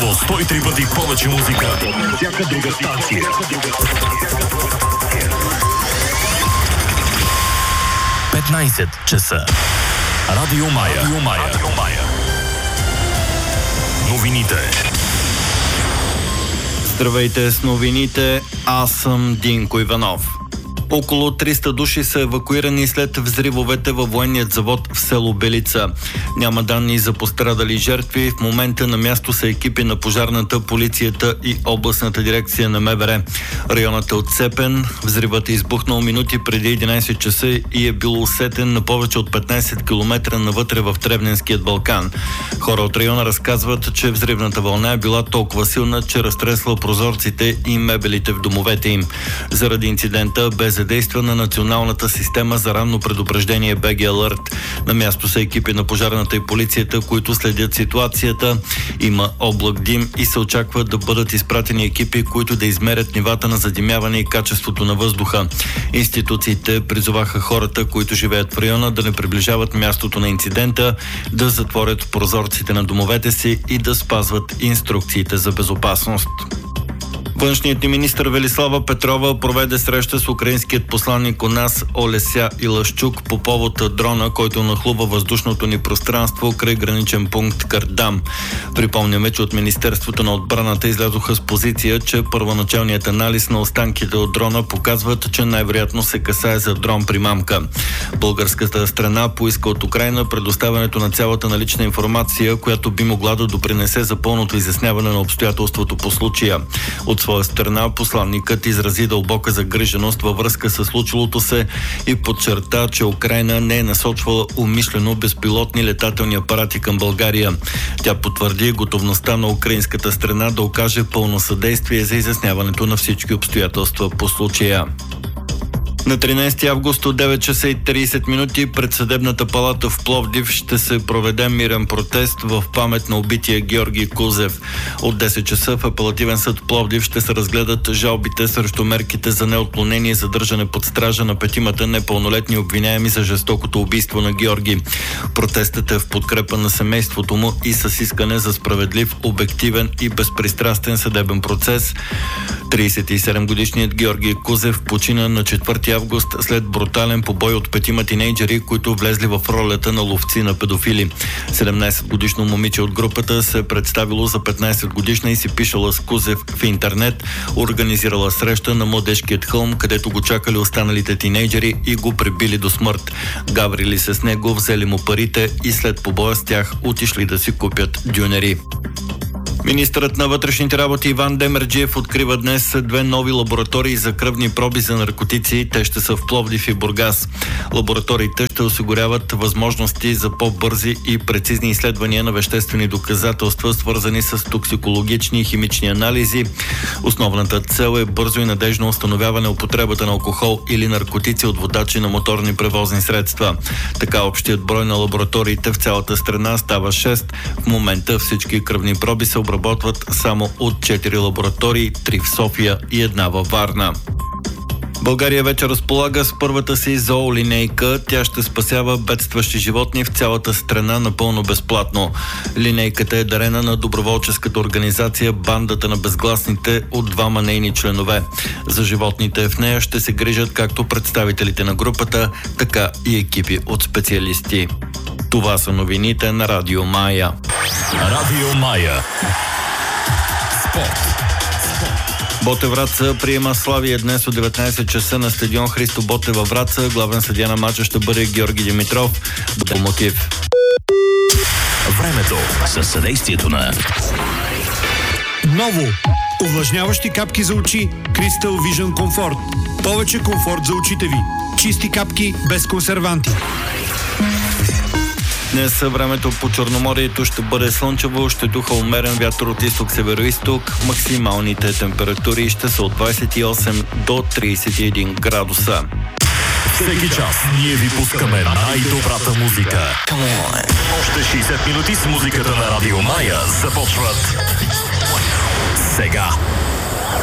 103 пъти повече музика. Всяка друга станция. 15 часа. Радио Мая. Новините. Здравейте с новините, аз съм Динко Иванов. Около 300 души са евакуирани след взривовете във военният завод в село Белица. Няма данни за пострадали жертви. В момента на място са екипи на пожарната, полицията и областната дирекция на МВР. Районът е отцепен. Взривът е избухнал минути преди 11 часа и е бил усетен на повече от 15 км навътре в Тревненският Балкан. Хора от района разказват, че взривната вълна е била толкова силна, че разтресла прозорците и мебелите в домовете им. Заради инцидента бе задейства на националната система за ранно предупреждение BG Alert. На място са екипи на пожарната и полицията, които следят ситуацията. Има облак дим и се очаква да бъдат изпратени екипи, които да измерят нивата на задимяване и качеството на въздуха. Институциите призоваха хората, които живеят в района, да не приближават мястото на инцидента, да затворят прозорците на домовете си и да спазват инструкциите за безопасност. Външният ни министър Велислава Петрова проведе среща с украинският посланник у нас Олеся Илашчук по повод дрона, който нахлува въздушното ни пространство край граничен пункт Кардам. Припомняме, че от Министерството на отбраната излязоха с позиция, че първоначалният анализ на останките от дрона показват, че най-вероятно се касае за дрон примамка. Българската страна поиска от Украйна предоставянето на цялата налична информация, която би могла да допринесе за пълното изясняване на обстоятелството по случая. От своя страна посланникът изрази дълбока загриженост във връзка с случилото се и подчерта, че Украйна не е насочвала умишлено безпилотни летателни апарати към България. Тя потвърди готовността на украинската страна да окаже пълно съдействие за изясняването на всички обстоятелства по случая. На 13 август от 9 часа и 30 минути пред Съдебната палата в Пловдив ще се проведе мирен протест в памет на убития Георги Кузев. От 10 часа в Апелативен съд Пловдив ще се разгледат жалбите срещу мерките за неотклонение и задържане под стража на 5 непълнолетни обвиняеми за жестокото убийство на Георги. Протестът е в подкрепа на семейството му и с искане за справедлив, обективен и безпристрастен съдебен процес. 37-годишният Георги Кузев почина на 4 август след брутален побой от 5 тинейджери, които влезли в ролята на ловци на педофили. 17-годишно момиче от групата се представило за 15-годишна и си пишала с Кузев в интернет, организирала среща на Младежкият хълм, където го чакали останалите тинейджери и го прибили до смърт. Гаврили се с него, взели му парите и след побоя с тях отишли да си купят дюнери. Министърът на вътрешните работи Иван Демерджиев открива днес 2 нови лаборатории за кръвни проби за наркотици. Те ще са в Пловдив и Бургас. Лабораториите ще осигуряват възможности за по-бързи и прецизни изследвания на веществени доказателства, свързани с токсикологични и химични анализи. Основната цел е бързо и надежно установяване употребата на алкохол или наркотици от водачи на моторни превозни средства. Така общият брой на лабораториите в цялата страна става 6. В момента всички кръвни проби се обработват само от 4 лаборатории, 3 в София и 1 във Варна. България вече разполага с първата си зоолинейка. Тя ще спасява бедстващи животни в цялата страна напълно безплатно. Линейката е дарена на доброволческата организация Бандата на безгласните от 2 нейни членове. За животните в нея ще се грижат както представителите на групата, така и екипи от специалисти. Това са новините на Радио Мая. Радио Мая. Спорт. Ботев Враца приема Славия днес от 19 часа на стадион Христо Ботев във Враца. Главен съдия на матча ще бъде Георги Димитров. До мотив. Времето със съдействието на Ново. Увлажняващи капки за очи Crystal Vision Comfort. Повече комфорт за очите ви. Чисти капки без консерванти. Днес времето по Черноморието ще бъде слънчево, ще духа умерен вятър от изток-североизток. Максималните температури ще са от 28 до 31 градуса. Всеки час ние ви пускаме най-добрата музика. Още 60 минути с музиката на Радио Мая започват сега.